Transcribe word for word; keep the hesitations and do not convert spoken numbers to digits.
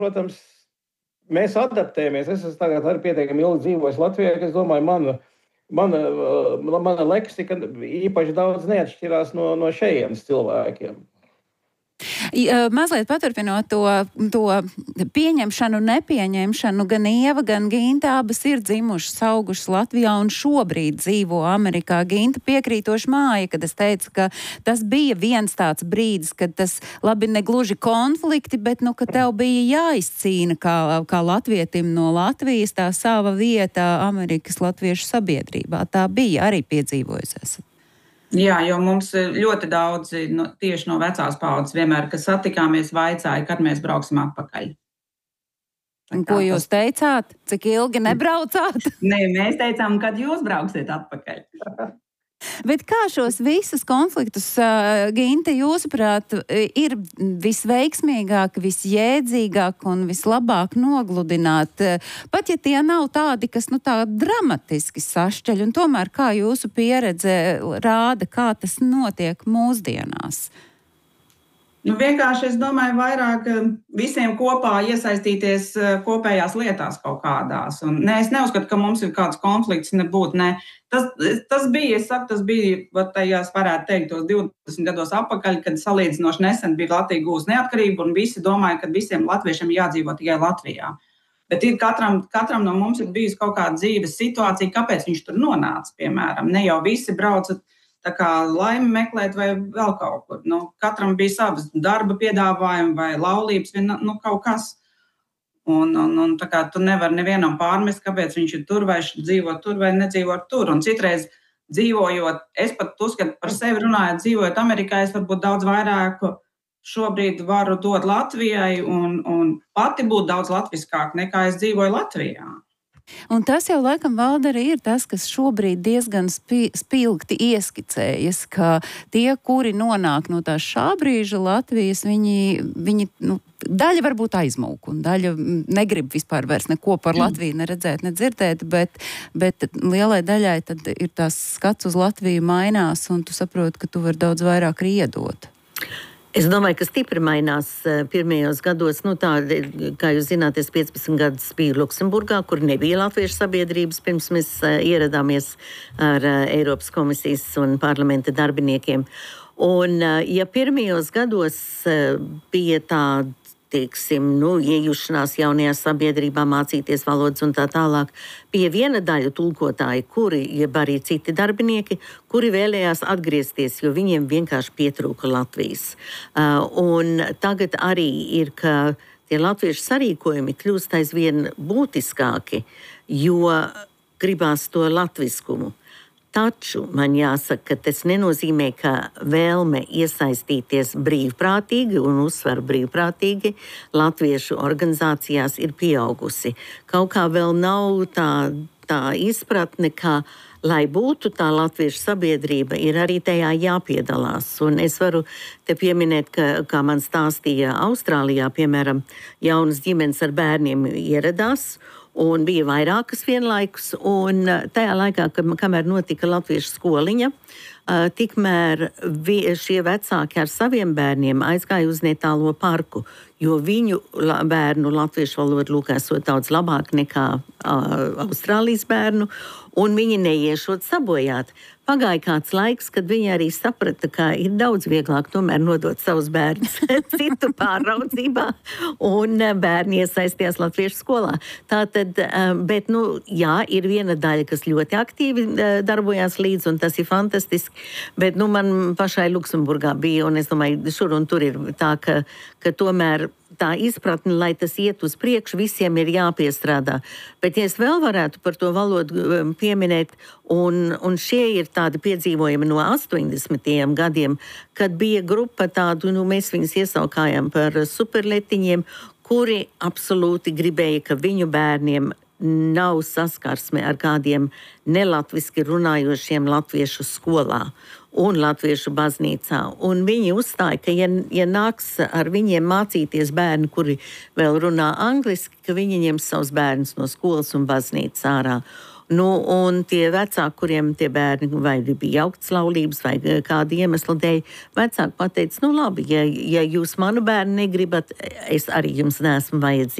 protams, mēs adaptējamies. Es esmu tagad arī pietiekami ilgi dzīvojis Latvijā, ka es domāju, mana, mana, mana leksika īpaši daudz neatšķirās no, no šejienes cilvēkiem. Mazliet paturpinot to, to pieņemšanu, nepieņemšanu, gan Ieva, gan Ginta abas ir dzimušas, augušas Latvijā un šobrīd dzīvo Amerikā. Ginta piekrītoši māja, kad es teicu, ka tas bija viens tāds brīdis, kad tas, labi, ne gluži konflikti, bet, nu, ka tev bija jāizcīna kā, kā latvietim no Latvijas tā sava vieta Amerikas latviešu sabiedrībā. Tā bija arī piedzīvojusies. Jā, jo mums ļoti daudzi no, tieši no vecās paudzes vienmēr, kad satikāmies, vaicāja, kad mēs brauksim atpakaļ. Un ko jūs teicāt? Cik ilgi nebraucāt? Nē, mēs teicām, kad jūs brauksiet atpakaļ. Bet kā šos visus konfliktus, uh, Ginta, jūsuprāt, ir visveiksmīgāk, visjēdzīgāk un vislabāk nogludināt? Pat ja tie nav tādi, kas nu tā dramatiski sašķeļ, un tomēr kā jūsu pieredze rāda, kā tas notiek mūsdienās? Nu, vienkārši es domāju, vairāk visiem kopā iesaistīties kopējās lietās kaut kādās. Un, ne, es neuzskatu, ka mums ir kāds konflikts, nebūtu. Ne. Tas, tas bija, es saku, tas bija, tajās varētu teikt, tos divdesmit gados atpakaļ, kad salīdzinoši nesen bija Latvija gūs neatkarību, un visi domāja, ka visiem latviešiem jādzīvo tikai Latvijā. Bet ir katram, katram no mums ir bijusi kaut kāda dzīves situācija, kāpēc viņš tur nonāca, piemēram. Ne jau visi brauca tā kā laimi meklēt vai vēl kaut kur. Nu, katram bija savas darba piedāvājumi vai laulības, nu, kaut kas. Un, un, un tā kā tu nevari nevienam pārmest, kāpēc viņš ir tur vai dzīvo tur vai nedzīvo tur. Un citreiz dzīvojot, es pat uzskatu par sevi runājot, dzīvojot Amerikā, es varbūt daudz vairāk šobrīd varu dot Latvijai un, un pati būt daudz latviskāk nekā es dzīvoju Latvijā. Un tas jau laikam, Valda, arī ir tas, kas šobrīd diezgan spi, spilgti ieskicējas, ka tie, kuri nonāk no tās šā brīža Latvijas, viņi, viņi nu, daļa varbūt aizmūk, un daļa negrib vispār vairs neko par Latviju neredzēt, nedzirdēt, bet, bet lielai daļai tad ir tās skats uz Latviju mainās, un tu saproti, ka tu vari daudz vairāk iedot. Es domāju, ka stipri mainās pirmajos gados. Nu, tā, kā jūs zināt, es piecpadsmit gadus biju Luksemburgā, kur nebija latviešu sabiedrības, pirms mēs ieradāmies ar Eiropas komisijas un parlamenta darbiniekiem. Un, ja pirmajos gados bija tā, teiksim, nu, iejušanās jaunajā sabiedrībā, mācīties valodas un tā tālāk, bija viena daļa tulkotāji, kuri, jeb arī citi darbinieki, kuri vēlējās atgriezties, jo viņiem vienkārši pietrūka Latvijas. Uh, un tagad arī ir, ka tie latviešu sarīkojumi kļūst aizvien būtiskāki, jo gribās to latviskumu. Taču man jāsaka, ka tas nenozīmē, ka vēlme iesaistīties brīvprātīgi un uzsver brīvprātīgi latviešu organizācijās ir pieaugusi. Kaut kā vēl nav tā, tā izpratne, ka, lai būtu tā latviešu sabiedrība, ir arī tajā jāpiedalās. Un es varu te pieminēt, ka, kā man stāstīja Austrālijā, piemēram, jaunas ģimenes ar bērniem ieradās, un bija vairākas vienlaikus, un tajā laikā, kamēr notika latviešu skoliņa, tikmēr šie vecāki ar saviem bērniem aizgāja uz netālo parku, jo viņu bērnu latviešu valodu lūk esot daudz labāk nekā Austrālijas bērnu, un viņi neiešot sabojāt. Pagāja kāds laiks, kad viņi arī saprata, ka ir daudz vieglāk tomēr nodot savus bērnus citu pāraudzībā, un bērni iesaistījās latviešu skolā. Tātad, bet, nu, jā, ir viena daļa, kas ļoti aktīvi darbojās līdz, un tas ir fantastiski, bet, nu, man pašai Luksemburgā bija, un es domāju, šur un tur ir tā, ka, ka tomēr tā izpratne, lai tas iet uz priekšu, visiem ir jāpiestrādā. Bet, ja es vēl varētu par to valodu pieminēt, un, un šie ir tādi piedzīvojumi no astoņdesmitajiem gadiem, kad bija grupa tādu, nu, mēs viņus iesaukājām par superletiņiem, kuri absolūti gribēja, ka viņu bērniem nav saskarsme ar kādiem nelatviski runājošiem latviešu skolā un latviešu baznīcā. Un viņi uzstāja, ka ja, ja nāks ar viņiem mācīties bērni, kuri vēl runā angliski, ka viņi ņems savus bērnus no skolas un baznīcas ārā. Nu, un tie vecāki, kuriem tie bērni vai bija jauktas laulības vai kāda iemesla dēļ, vecāki pateica, nu labi, ja, ja jūs manu bērnu negribat, es arī jums neesmu vajadzīga.